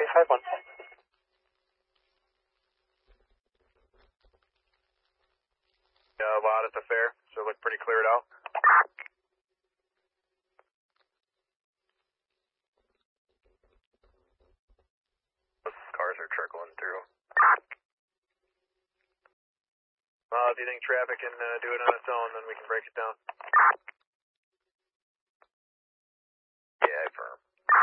5-1. A lot at the fair, so look pretty cleared out. Those cars are trickling through. Do you think traffic can do it on its own, then we can break it down?